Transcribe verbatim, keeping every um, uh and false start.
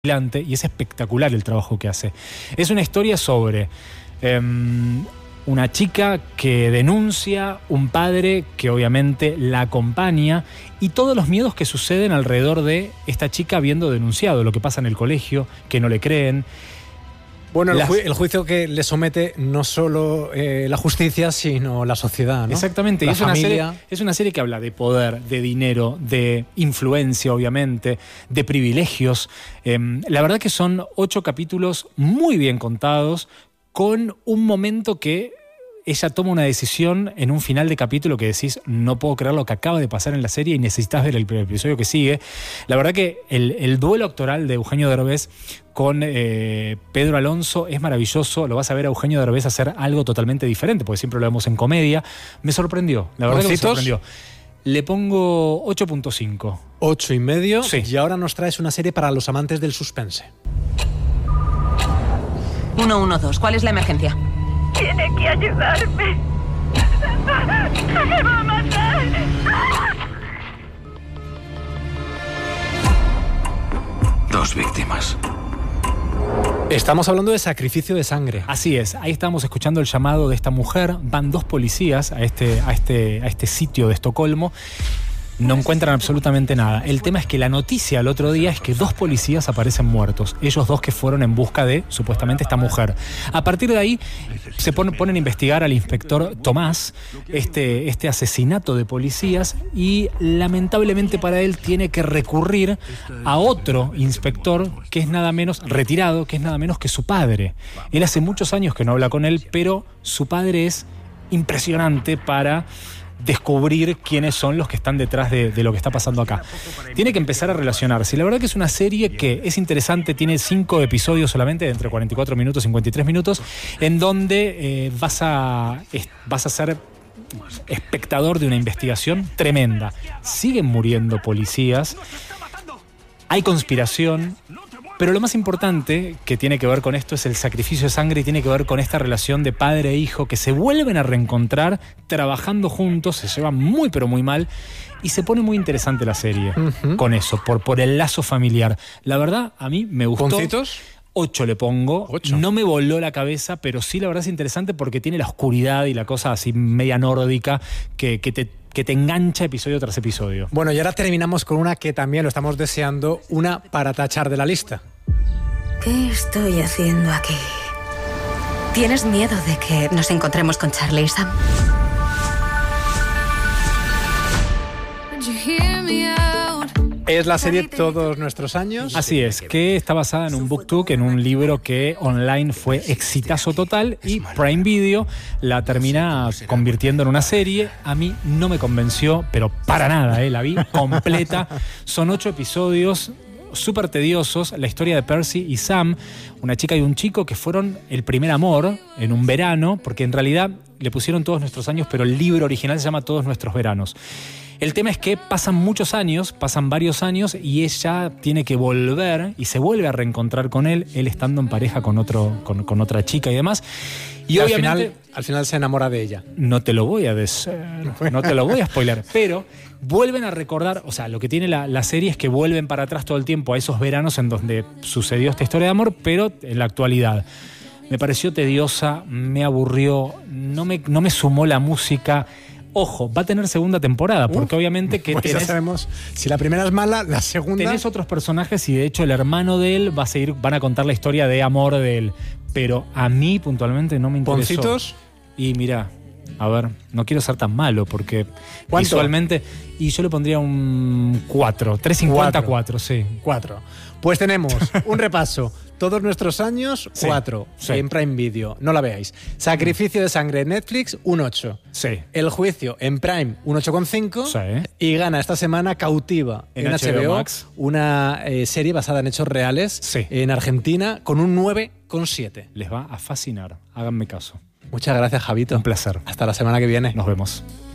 y es espectacular el trabajo que hace. Es una historia sobre eh, una chica que denuncia, un padre que obviamente la acompaña y todos los miedos que suceden alrededor de esta chica habiendo denunciado, lo que pasa en el colegio, que no le creen. Bueno, el, Las... ju el juicio que le somete no solo eh, la justicia, sino la sociedad, ¿no? Exactamente, la y es una, serie, familia. es una serie que habla de poder, de dinero, de influencia, obviamente, de privilegios. Eh, la verdad que son ocho capítulos muy bien contados, con un momento que ella toma una decisión en un final de capítulo que decís, no puedo creer lo que acaba de pasar en la serie y necesitas ver el, el episodio que sigue. La verdad que el, el duelo actoral de Eugenio Derbez con eh, Pedro Alonso es maravilloso. Lo vas a ver a Eugenio Derbez hacer algo totalmente diferente, porque siempre lo vemos en comedia. Me sorprendió, la verdad que me sorprendió. Le pongo ocho punto cinco. ocho y medio. Sí. Y ahora nos traes una serie para los amantes del suspense. uno uno dos, ¿cuál es la emergencia? Tiene que ayudarme. ¡Me va a matar! Dos víctimas. Estamos hablando de Sacrificio de Sangre. Así es, ahí estamos escuchando el llamado de esta mujer. Van dos policías a este, a este, a este sitio de Estocolmo. No encuentran absolutamente nada. El tema es que la noticia al otro día es que dos policías aparecen muertos. Ellos dos que fueron en busca de, supuestamente, esta mujer. A partir de ahí se ponen, ponen a investigar al inspector Tomás, este, este asesinato de policías, y lamentablemente para él tiene que recurrir a otro inspector que es nada menos, retirado, que es nada menos que su padre. Él hace muchos años que no habla con él, pero su padre es impresionante para descubrir quiénes son los que están detrás de, de lo que está pasando acá. Tiene que empezar a relacionarse. Y la verdad que es una serie que es interesante, tiene cinco episodios solamente, de entre cuarenta y cuatro minutos y cincuenta y tres minutos, en donde eh, vas a, es, vas a ser espectador de una investigación tremenda. Siguen muriendo policías, hay conspiración, pero lo más importante que tiene que ver con esto es el sacrificio de sangre y tiene que ver con esta relación de padre e hijo que se vuelven a reencontrar trabajando juntos, se llevan muy pero muy mal y se pone muy interesante la serie uh-huh. con eso, por, por el lazo familiar. La verdad, a mí me gustó. ¿Poncitos? Ocho le pongo. Ocho. No me voló la cabeza, pero sí la verdad es interesante porque tiene la oscuridad y la cosa así media nórdica que, que te... que te engancha episodio tras episodio. Bueno, y ahora terminamos con una que también lo estamos deseando, una para tachar de la lista. ¿Qué estoy haciendo aquí? ¿Tienes miedo de que nos encontremos con Charlie y Sam? Es la serie Todos Nuestros Años. Así es, que está basada en un BookTok, en un libro que online fue exitazo total y Prime Video la termina convirtiendo en una serie. A mí no me convenció, pero para nada, ¿eh? La vi completa. Son ocho episodios súper tediosos. La historia de Percy y Sam, una chica y un chico que fueron el primer amor en un verano, porque en realidad le pusieron Todos Nuestros Años, pero el libro original se llama Todos Nuestros Veranos. El tema es que pasan muchos años, pasan varios años y ella tiene que volver y se vuelve a reencontrar con él, él estando en pareja con, otro, con, con otra chica y demás. Y, y obviamente, al final, al final se enamora de ella. No te lo voy a decir, no te lo voy a spoiler, pero vuelven a recordar, o sea, lo que tiene la, la serie es que vuelven para atrás todo el tiempo a esos veranos en donde sucedió esta historia de amor, pero en la actualidad. Me pareció tediosa, me aburrió, no me, no me sumó la música. Ojo, va a tener segunda temporada, porque uh, obviamente que pues tenés, ya sabemos, si la primera es mala, la segunda... Tenés otros personajes y de hecho el hermano de él va a seguir, van a contar la historia de amor de él. Pero a mí puntualmente no me interesó. ¿Poncitos? Y mira, a ver, no quiero ser tan malo porque ¿cuánto? Visualmente... Y yo le pondría un cuatro, tres cincuenta, cuatro, sí. cuatro. Pues tenemos un repaso. Todos Nuestros Años, cuatro. Sí, sí. En Prime Video. No la veáis. Sacrificio de Sangre en Netflix, un ocho. Sí. El Juicio en Prime, un ocho coma cinco. Sí. Y gana esta semana Cautiva en, en H B O, Max. Una eh, serie basada en hechos reales sí. en Argentina con un nueve coma siete. Les va a fascinar. Háganme caso. Muchas gracias, Javito. Un placer. Hasta la semana que viene. Nos vemos.